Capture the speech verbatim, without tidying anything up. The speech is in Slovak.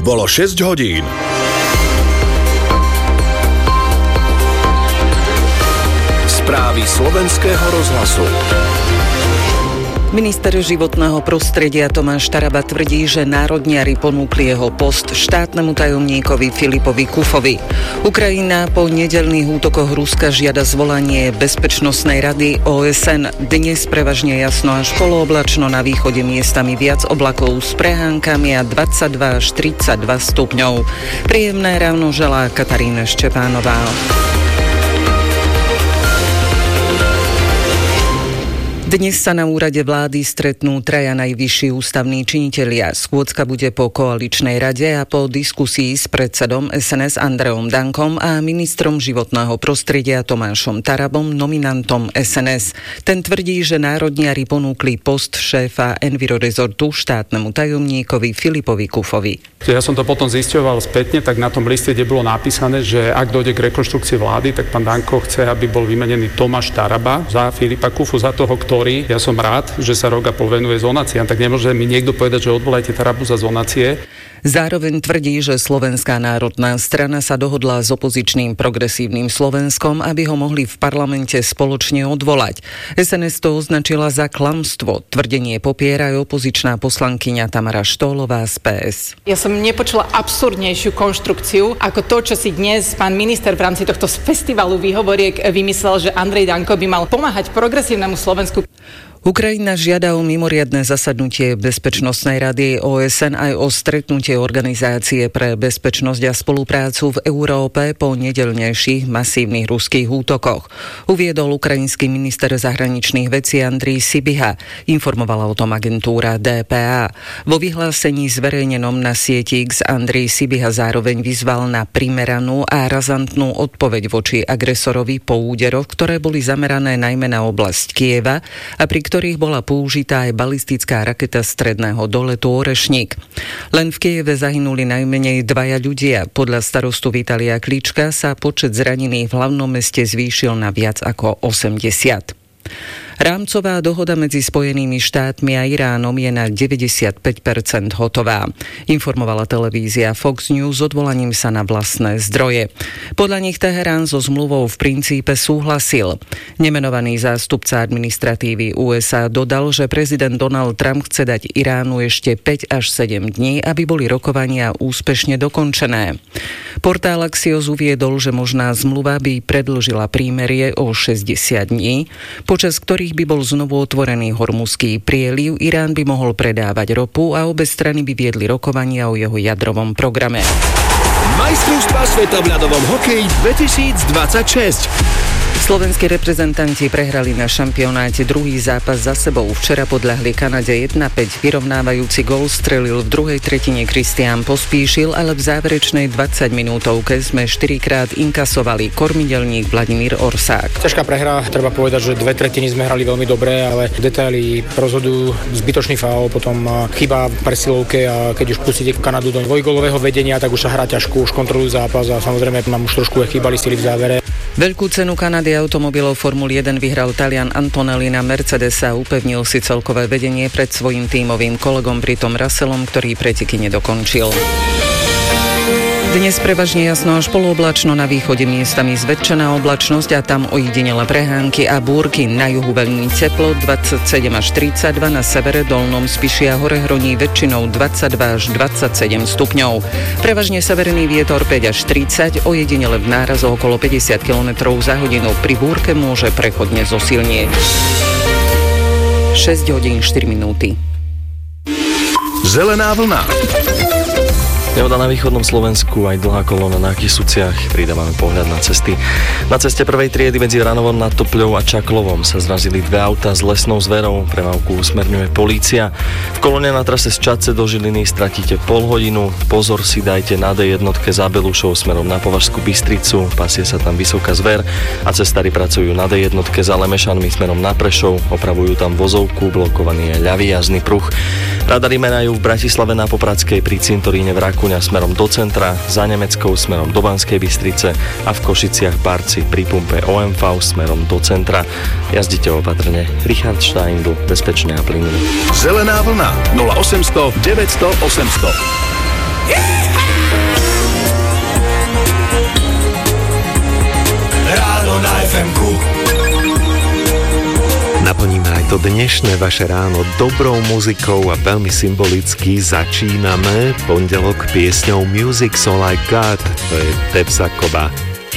bolo šesť hodín. Správy slovenského rozhlasu. Minister životného prostredia Tomáš Taraba tvrdí, že národniari ponúkli jeho post štátnemu tajomníkovi Filipovi Kufovi. Ukrajina po nedeľných útokoch Ruska žiada zvolanie Bezpečnostnej rady ó es en. Dnes prevažne jasno až polooblačno, na východe miestami viac oblakov s prehánkami a dvadsaťdva až tridsaťdva stupňov. Príjemné ráno želá Katarína Štepánová. Dnes sa na úrade vlády stretnú traja najvyšší ústavní činitelia. Schôdzka bude po koaličnej rade a po diskusii s predsedom es en es Andreom Dankom a ministrom životného prostredia Tomášom Tarabom, nominantom es en es. Ten tvrdí, že národniari ponúkli post šéfa Envirorezortu štátnemu tajomníkovi Filipovi Kufovi. Ja som to potom zisťoval spätne, tak na tom liste, kde bolo napísané, že ak dojde k rekonštrukcii vlády, tak pán Danko chce, aby bol vymenený Tomáš Taraba za Filipa Kufu, za toho, ktorý, ja som rád, že sa rok a pol venuje zonáciám, tak nemôže mi niekto povedať, že odvolajte Tarabu za zonácie. Zároveň tvrdí, že Slovenská národná strana sa dohodla s opozičným Progresívnym Slovenskom, aby ho mohli v parlamente spoločne odvolať. es en es to označila za klamstvo. Tvrdenie popiera aj opozičná poslankyňa Tamara Štólová z pé es. Ja som nepočula absurdnejšiu konštrukciu ako to, čo si dnes pán minister v rámci tohto festivalu výhovoriek vymyslel, že Andrej Danko by mal pomáhať Progresívnemu Slovensku. Ukrajina žiada o mimoriadne zasadnutie Bezpečnostnej rady ó es en aj o stretnutie Organizácie pre bezpečnosť a spoluprácu v Európe po nedeľnejších masívnych ruských útokoch. Uviedol ukrajinský minister zahraničných vecí Andrej Sybiha. Informovala o tom agentúra dé pé á. Vo vyhlásení zverejnenom na sieti X Andrej Sybiha zároveň vyzval na primeranú a razantnú odpoveď voči agresorovi po úderoch, ktoré boli zamerané najmä na oblasť Kieva a pri ktorých bola použitá aj balistická raketa stredného doletu Orešník. Len v Kieve zahynuli najmenej dvaja ľudia. Podľa starostu Vitalia Klička sa počet zranených v hlavnom meste zvýšil na viac ako osemdesiat. Rámcová dohoda medzi Spojenými štátmi a Iránom je na deväťdesiatpäť percent hotová. Informovala televízia Fox News s odvolaním sa na vlastné zdroje. Podľa nich Teherán so zmluvou v princípe súhlasil. Nemenovaný zástupca administratívy ú es á dodal, že prezident Donald Trump chce dať Iránu ešte päť až sedem dní, aby boli rokovania úspešne dokončené. Portál Axios uviedol, že možná zmluva by predĺžila prímerie o šesťdesiat dní, počas ktorých by bol znovu otvorený Hormuzský prieliv, Irán by mohol predávať ropu a obe strany by viedli rokovania o jeho jadrovom programe. Majstrovstvá sveta v ľadovom hokeji dvetisícdvadsaťšesť. Slovenskí reprezentanti prehrali na šampionáte druhý zápas za sebou. Včera podľahli Kanade jeden päť. Vyrovnávajúci gól strelil v druhej tretine Kristián Pospíšil, ale v záverečnej dvadsaťminútovke sme štyrikrát inkasovali. Kormidelník Vladimír Orsák. Ťažká prehra, treba povedať, že dve tretiny sme hrali veľmi dobre, ale detaily rozhodujú. Zbytočný faul, potom chyba v presilovke a keď už pustíte Kanadu do dvojgólového vedenia, tak už sa hrá ťažko, už kontrolujú zápas a samozrejme nám už trošku chýbali sily v závere. Veľkú cenu Kanady automobilov Formuly jeden vyhral Talian Antonelli na Mercedes a upevnil si celkové vedenie pred svojím tímovým kolegom Britom Russellom, ktorý preteky nedokončil. Dnes prevažne jasno až polooblačno, na východe miestami zväčšená oblačnosť a tam ojedinele prehánky a búrky. Na juhu veľmi teplo, dvadsaťsedem až tridsaťdva, na severe, Dolnom Spiši a Horehroní väčšinou dvadsaťdva až dvadsaťsedem stupňov. Prevažne severný vietor päť až tridsať, ojedinele v nárazoch okolo päťdesiat kilometrov za hodinu. Pri búrke môže prechodne zosilnieť. šesť hodín štyri minúty. Zelená vlna. Nehoda na východnom Slovensku, aj dlhá kolóna na Kysuciach. Pridávame pohľad na cesty. Na ceste prvej triedy medzi Ranovom nad Topľou a Čaklovom sa zrazili dve autá s lesnou zverou. Premávku usmerňuje polícia. V kolóne na trase z Čadce do Žiliny stratíte pol hodinu. Pozor si dajte na dé jednotke za Belušou smerom na Považskú Bystricu. Pasie sa tam vysoká zver a cestári pracujú na dé jednotke za Lemešanmi smerom na Prešov. Opravujú tam vozovku, blokovaný je ľavý jazdný pruh. Radary merajú v Bratislave na Popradskej pri cintoríne v Rakuňa smerom do centra, za Nemeckou smerom do Banskej Bystrice a v Košiciach Barci pri pumpe ó em vé smerom do centra. Jazdite opatrne. Richard Steindl, bezpečne a plynulo. Zelená vlna nula osemsto deväťsto osemsto. Yeah! to dnešné vaše ráno dobrou muzikou a veľmi symbolicky začíname pondelok piesňou Music So Like God, to je Debsa Koba.